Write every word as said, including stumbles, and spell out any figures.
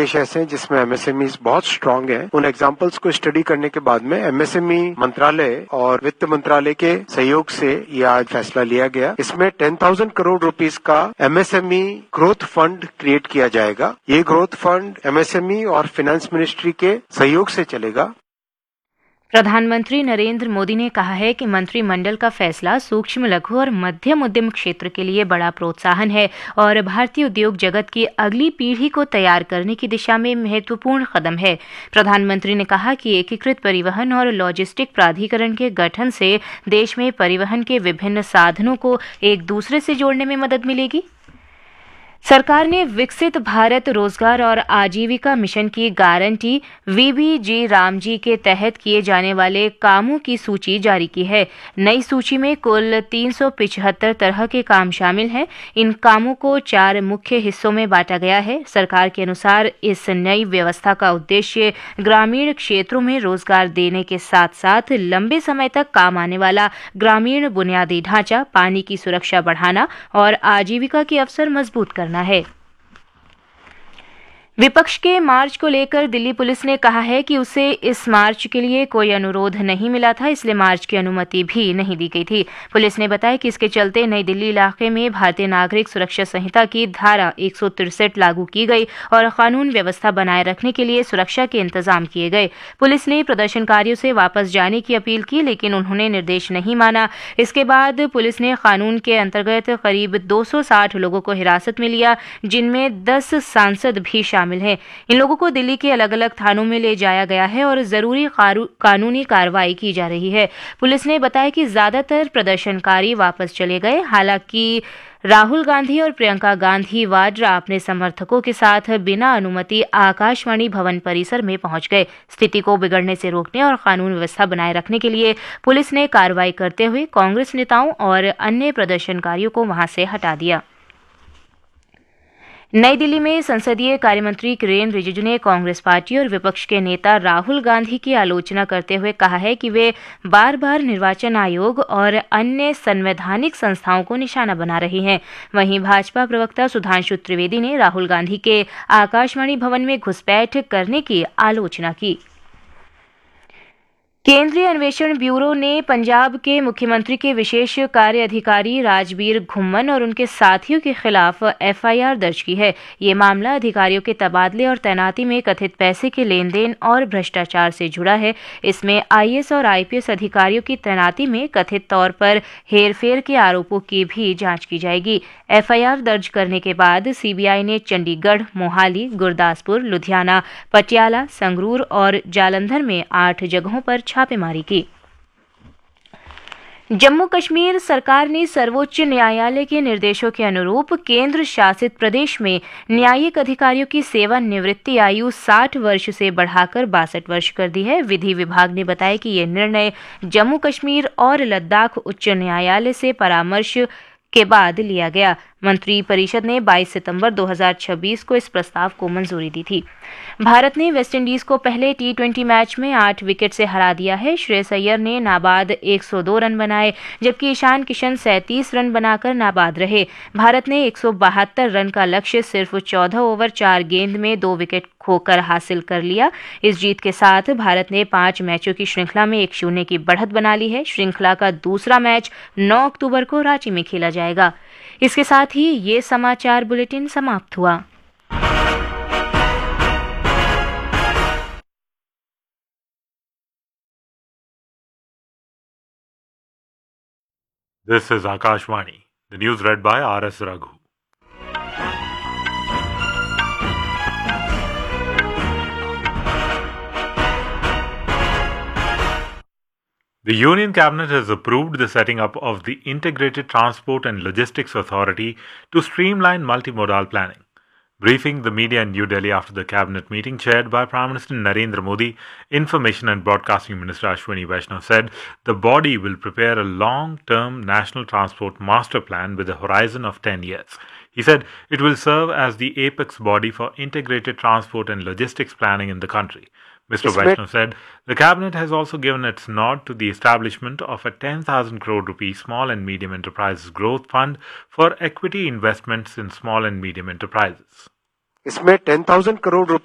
देश ऐसे हैं जिसमें एमएसएमई बहुत स्ट्रांग है। उन एग्जांपल्स को स्टडी करने के बाद में एमएसएमई मंत्रालय और वित्त मंत्रालय के सहयोग से ये आज फैसला लिया गया। इसमें टेन थाउजेंड करोड़ रुपीस का एमएसएमई ग्रोथ फंड क्रिएट किया जाएगा। ये ग्रोथ फंड एमएसएमई और फाइनेंस मिनिस्ट्री के सहयोग से चलेगा। प्रधानमंत्री नरेंद्र मोदी ने कहा है कि मंत्रिमंडल का फैसला सूक्ष्म लघु और मध्यम उद्यम क्षेत्र के लिए बड़ा प्रोत्साहन है और भारतीय उद्योग जगत की अगली पीढ़ी को तैयार करने की दिशा में महत्वपूर्ण कदम है। प्रधानमंत्री ने कहा कि एकीकृत परिवहन और लॉजिस्टिक प्राधिकरण के गठन से देश में परिवहन के विभिन्न साधनों को एक दूसरे से जोड़ने में मदद मिलेगी। सरकार ने विकसित भारत रोजगार और आजीविका मिशन की गारंटी वीबीजी रामजी के तहत किए जाने वाले कामों की सूची जारी की है। नई सूची में कुल तीन सौ पिचहत्तर तरह के काम शामिल हैं। इन कामों को चार मुख्य हिस्सों में बांटा गया है। सरकार के अनुसार इस नई व्यवस्था का उद्देश्य ग्रामीण क्षेत्रों में रोजगार देने के साथ साथ लंबे समय तक काम आने वाला ग्रामीण बुनियादी ढांचा, पानी की सुरक्षा बढ़ाना और आजीविका के अवसर मजबूत करना है। विपक्ष के मार्च को लेकर दिल्ली पुलिस ने कहा है कि उसे इस मार्च के लिए कोई अनुरोध नहीं मिला था, इसलिए मार्च की अनुमति भी नहीं दी गई थी। पुलिस ने बताया कि इसके चलते नई दिल्ली इलाके में भारतीय नागरिक सुरक्षा संहिता की धारा एक सौ तिरसठ लागू की गई और कानून व्यवस्था बनाए रखने के लिए सुरक्षा के इंतजाम किए गए। पुलिस ने प्रदर्शनकारियों से वापस जाने की अपील की, लेकिन उन्होंने निर्देश नहीं माना। इसके बाद पुलिस ने कानून के अंतर्गत करीब दो सौ साठ लोगों को हिरासत में लिया, जिनमें दस सांसद भी शामिल हैं। इन लोगों को दिल्ली के अलग अलग थानों में ले जाया गया है और जरूरी कानूनी कार्रवाई की जा रही है। पुलिस ने बताया कि ज्यादातर प्रदर्शनकारी वापस चले गए। हालांकि राहुल गांधी और प्रियंका गांधी वाड्रा अपने समर्थकों के साथ बिना अनुमति आकाशवाणी भवन परिसर में पहुंच गए। स्थिति को बिगड़ने से रोकने और कानून व्यवस्था बनाए रखने के लिए पुलिस ने कार्रवाई करते हुए कांग्रेस नेताओं और अन्य प्रदर्शनकारियों को वहां से हटा दिया। नई दिल्ली में संसदीय कार्यमंत्री किरेन रिजिजू ने कांग्रेस पार्टी और विपक्ष के नेता राहुल गांधी की आलोचना करते हुए कहा है कि वे बार बार निर्वाचन आयोग और अन्य संवैधानिक संस्थाओं को निशाना बना रहे हैं। वहीं भाजपा प्रवक्ता सुधांशु त्रिवेदी ने राहुल गांधी के आकाशवाणी भवन में घुसपैठ करने की आलोचना की। केंद्रीय अन्वेषण ब्यूरो ने पंजाब के मुख्यमंत्री के विशेष कार्य अधिकारी राजबीर घुम्मन और उनके साथियों के खिलाफ एफआईआर दर्ज की है। ये मामला अधिकारियों के तबादले और तैनाती में कथित पैसे के लेन देन और भ्रष्टाचार से जुड़ा है। इसमें आईएएस और आईपीएस अधिकारियों की तैनाती में कथित तौर पर हेरफेर के आरोपों की भी जांच की जाएगी। एफआईआर दर्ज करने के बाद सीबीआई ने चंडीगढ़, मोहाली, गुरदासपुर, लुधियाना, पटियाला, संगरूर और जालंधर में आठ जगहों पर छापेमारी की। जम्मू कश्मीर सरकार ने सर्वोच्च न्यायालय के निर्देशों के अनुरूप केंद्र शासित प्रदेश में न्यायिक अधिकारियों की सेवानिवृत्ति आयु साठ वर्ष से बढ़ाकर बासठ वर्ष कर दी है। विधि विभाग ने बताया कि यह निर्णय जम्मू कश्मीर और लद्दाख उच्च न्यायालय से परामर्श के बाद लिया गया। मंत्री परिषद ने बाईस सितंबर दो हज़ार छब्बीस को इस प्रस्ताव को मंजूरी दी थी। भारत ने वेस्टइंडीज को पहले टी ट्वेंटी मैच में आठ विकेट से हरा दिया है। श्रेयस अय्यर ने नाबाद एक सौ दो रन बनाए, जबकि ईशान किशन सैंतीस रन बनाकर नाबाद रहे। भारत ने एक सौ बहत्तर रन का लक्ष्य सिर्फ चौदह ओवर चार गेंद में दो विकेट खोकर हासिल कर लिया। इस जीत के साथ भारत ने पांच मैचों की श्रृंखला में एक शून्य की बढ़त बना ली है। श्रृंखला का दूसरा मैच नौ अक्टूबर को रांची में खेला जाएगा। इसके साथ ही ये समाचार बुलेटिन समाप्त हुआ। This is Akashvani. The news read by R S Raghu. The Union Cabinet has approved the setting up of the Integrated Transport and Logistics Authority to streamline multimodal planning. Briefing the media in New Delhi after the Cabinet meeting chaired by Prime Minister Narendra Modi, Information and Broadcasting Minister Ashwini Vaishnaw said the body will prepare a long-term national transport master plan with a horizon of ten years. He said it will serve as the apex body for integrated transport and logistics planning in the country. Mister Vaishnaw said the Cabinet has also given its nod to the establishment of a ten thousand crore rupee Small and Medium Enterprises Growth Fund for equity investments in small and medium enterprises. इसमें ten thousand crore